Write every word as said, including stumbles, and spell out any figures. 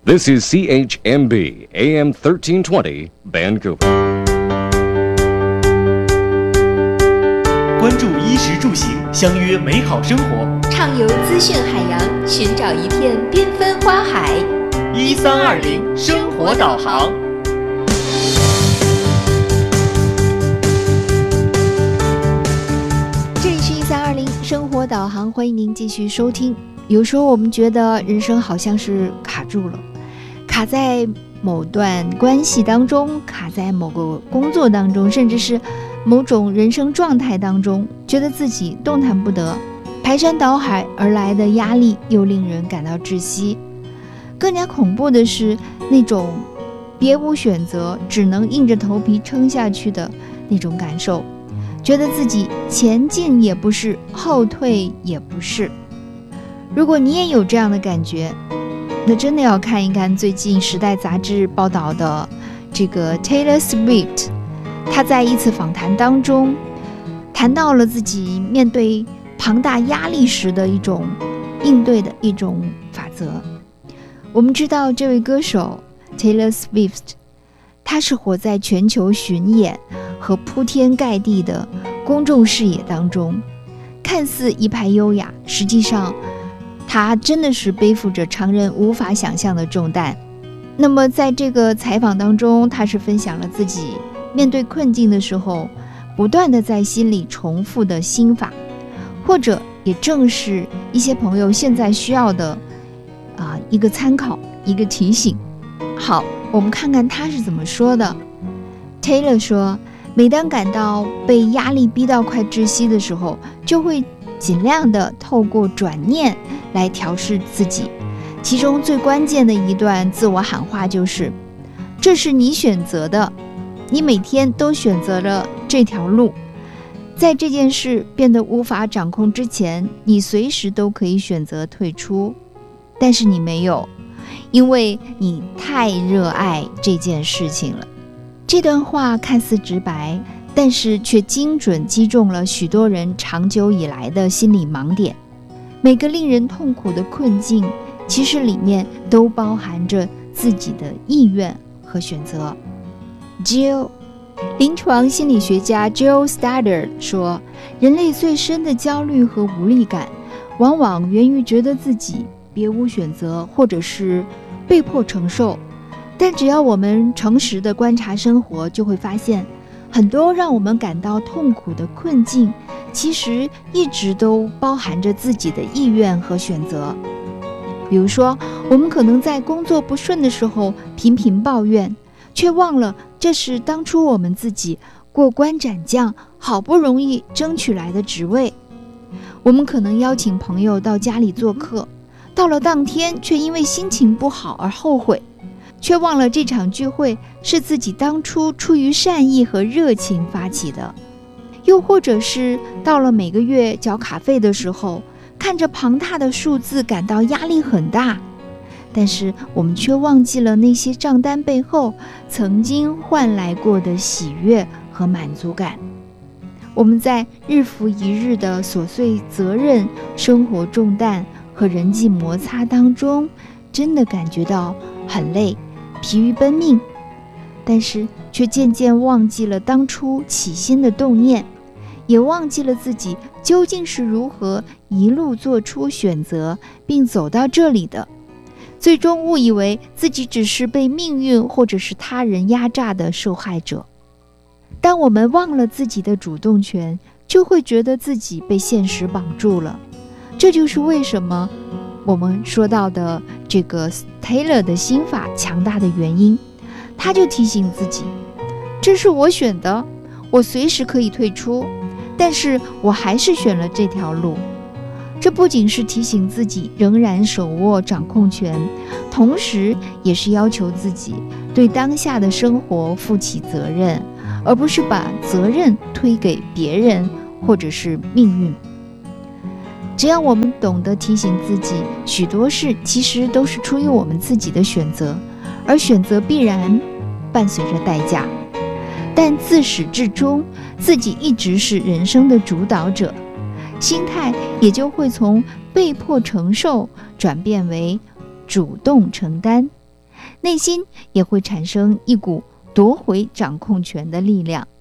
This is C H M B A M thirteen twenty Vancouver。 关注衣食住行，相约美好生活。 畅游资讯海洋，寻找一片缤纷花海。 一三二零生活导航。 这里是一三二零生活导航，欢迎您继续收听。有时候我们觉得人生好像是卡住了，卡在某段关系当中，卡在某个工作当中，甚至是某种人生状态当中，觉得自己动弹不得，排山倒海而来的压力又令人感到窒息。更加恐怖的是那种别无选择，只能硬着头皮撑下去的那种感受，觉得自己前进也不是，后退也不是。如果你也有这样的感觉，那真的要看一看最近《时代》杂志报道的这个 Taylor Swift， 他在一次访谈当中谈到了自己面对庞大压力时的一种应对的一种法则。我们知道这位歌手 Taylor Swift， 他是活在全球巡演和铺天盖地的公众视野当中，看似一派优雅，实际上他真的是背负着常人无法想象的重担。那么在这个采访当中，他是分享了自己面对困境的时候不断的在心里重复的心法，或者也正是一些朋友现在需要的啊、呃、一个参考，一个提醒。好，我们看看他是怎么说的。 Taylor 说，每当感到被压力逼到快窒息的时候，就会尽量的透过转念来调试自己，其中最关键的一段自我喊话就是，这是你选择的，你每天都选择了这条路，在这件事变得无法掌控之前，你随时都可以选择退出，但是你没有，因为你太热爱这件事情了。这段话看似直白，但是却精准击中了许多人长久以来的心理盲点。每个令人痛苦的困境，其实里面都包含着自己的意愿和选择。 Jill 临床心理学家 Jill Stoddard 说，人类最深的焦虑和无力感往往源于觉得自己别无选择，或者是被迫承受。但只要我们诚实地观察生活，就会发现很多让我们感到痛苦的困境，其实一直都包含着自己的意愿和选择。比如说，我们可能在工作不顺的时候频频抱怨，却忘了这是当初我们自己过关斩将好不容易争取来的职位。我们可能邀请朋友到家里做客，到了当天却因为心情不好而后悔，却忘了这场聚会是自己当初出于善意和热情发起的。又或者是到了每个月缴卡费的时候，看着庞大的数字感到压力很大，但是我们却忘记了那些账单背后曾经换来过的喜悦和满足感。我们在日复一日的琐碎责任、生活重担和人际摩擦当中，真的感觉到很累，疲于奔命，但是却渐渐忘记了当初起心的动念，也忘记了自己究竟是如何一路做出选择并走到这里的，最终误以为自己只是被命运或者是他人压榨的受害者。当我们忘了自己的主动权，就会觉得自己被现实绑住了。这就是为什么我们说到的这个 Taylor 的心法强大的原因。他就提醒自己，这是我选的，我随时可以退出，但是我还是选了这条路。这不仅是提醒自己仍然手握掌控权，同时也是要求自己对当下的生活负起责任，而不是把责任推给别人或者是命运。只要我们懂得提醒自己，许多事其实都是出于我们自己的选择，而选择必然伴随着代价，但自始至终自己一直是人生的主导者，心态也就会从被迫承受转变为主动承担。 内心也会产生一股夺回掌控权的力量。